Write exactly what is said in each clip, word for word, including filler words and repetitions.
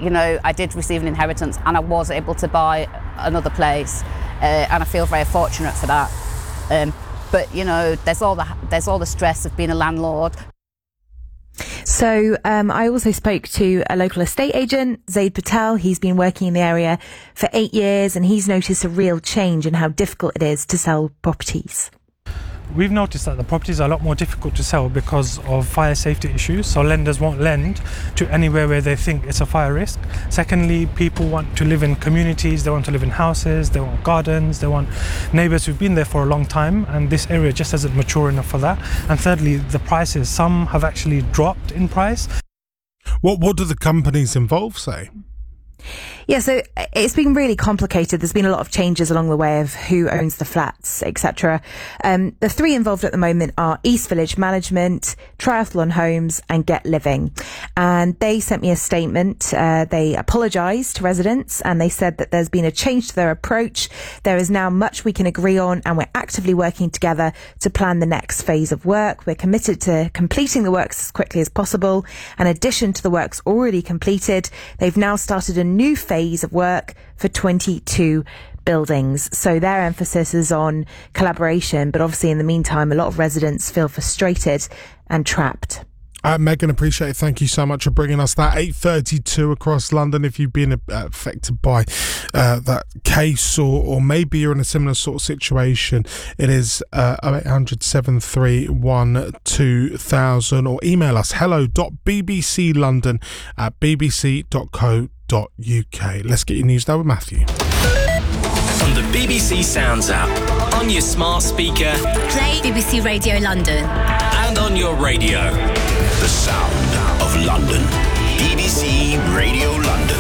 you know, I did receive an inheritance and I was able to buy another place, uh, and I feel very fortunate for that. Um, but you know, there's all the there's all the stress of being a landlord. So um, I also spoke to a local estate agent, Zaid Patel. He's been working in the area for eight years and he's noticed a real change in how difficult it is to sell properties. We've noticed that the properties are a lot more difficult to sell because of fire safety issues. So lenders won't lend to anywhere where they think it's a fire risk. Secondly, people want to live in communities, they want to live in houses, they want gardens, they want neighbours who've been there for a long time, and this area just isn't mature enough for that. And thirdly, the prices, some have actually dropped in price. What, what do the companies involved say? Yeah, so it's been really complicated. There's been a lot of changes along the way of who owns the flats, et cetera. Um, the three involved at the moment are East Village Management, Triathlon Homes and Get Living. And they sent me a statement. Uh, they apologised to residents and they said that there's been a change to their approach. There is now much we can agree on and we're actively working together to plan the next phase of work. We're committed to completing the works as quickly as possible. In addition to the works already completed, they've now started a new phase of work for twenty-two buildings. So their emphasis is on collaboration, but obviously in the meantime, a lot of residents feel frustrated and trapped. Uh, Megan, appreciate it. Thank you so much for bringing us that. eight thirty-two across London. If you've been uh, affected by uh, that case, or, or maybe you're in a similar sort of situation, it is uh, oh eight hundred, seven three one, two thousand, or email us hello dot b b c london at b b c dot co dot u k. Let's get your news now with Matthew. On the B B C Sounds app, on your smart speaker, play B B C Radio London, and on your radio. The sound of London. B B C Radio London.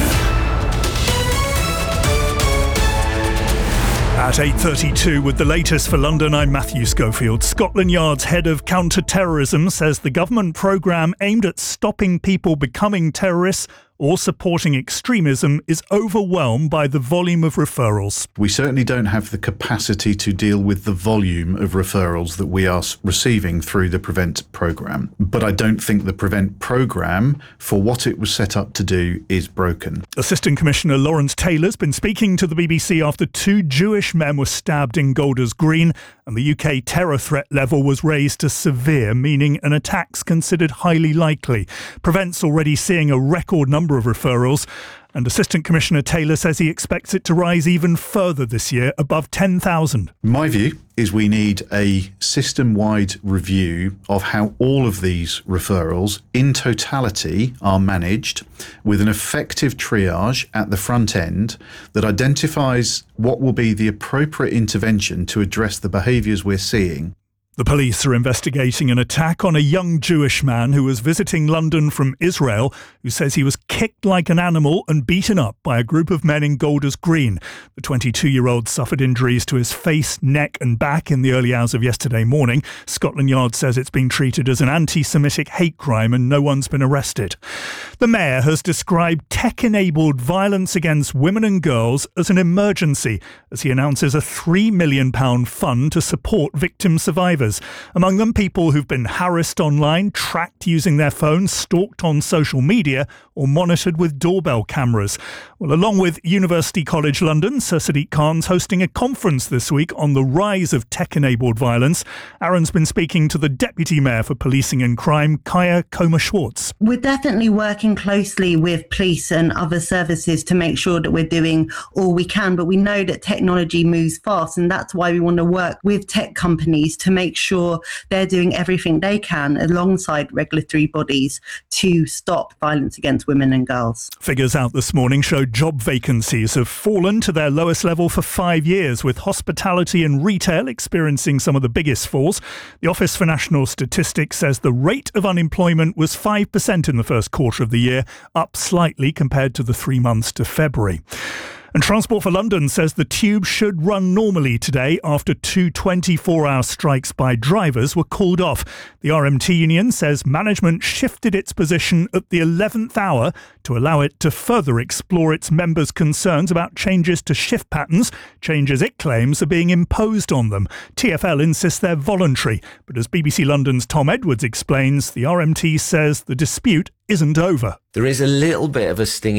At eight thirty-two with the latest for London, I'm Matthew Schofield. Scotland Yard's head of counter-terrorism says the government programme aimed at stopping people becoming terrorists or supporting extremism is overwhelmed by the volume of referrals. We certainly don't have the capacity to deal with the volume of referrals that we are receiving through the PREVENT programme. But I don't think the PREVENT programme, for what it was set up to do, is broken. Assistant Commissioner Lawrence Taylor's been speaking to the B B C after two Jewish men were stabbed in Golders Green and the U K terror threat level was raised to severe, meaning an attack's considered highly likely. PREVENT's already seeing a record number of referrals, and Assistant Commissioner Taylor says he expects it to rise even further this year, above ten thousand. My view is we need a system-wide review of how all of these referrals in totality are managed, with an effective triage at the front end that identifies what will be the appropriate intervention to address the behaviours we're seeing. The police are investigating an attack on a young Jewish man who was visiting London from Israel, who says he was kicked like an animal and beaten up by a group of men in Golders Green. The twenty-two-year-old suffered injuries to his face, neck and back in the early hours of yesterday morning. Scotland Yard says it's been treated as an anti-Semitic hate crime and no one's been arrested. The Mayor has described tech-enabled violence against women and girls as an emergency, as he announces a three million pounds fund to support victim survivors. Among them, people who've been harassed online, tracked using their phones, stalked on social media or monitored with doorbell cameras. Well, along with University College London, Sir Sadiq Khan's hosting a conference this week on the rise of tech-enabled violence. Aaron's been speaking to the Deputy Mayor for Policing and Crime, Kaya Comer-Schwartz. We're definitely working closely with police and other services to make sure that we're doing all we can, but we know that technology moves fast, and that's why we want to work with tech companies to make sure they're doing everything they can alongside regulatory bodies to stop violence against women and girls. Figures out this morning show job vacancies have fallen to their lowest level for five years, with hospitality and retail experiencing some of the biggest falls. The Office for National Statistics says the rate of unemployment was five percent in the first quarter of the year, up slightly compared to the three months to February. And Transport for London says the tube should run normally today after two twenty-four hour strikes by drivers were called off. The R M T union says management shifted its position at the eleventh hour to allow it to further explore its members' concerns about changes to shift patterns, changes it claims are being imposed on them. T F L insists they're voluntary, but as B B C London's Tom Edwards explains, the R M T says the dispute isn't over. There is a little bit of a stinging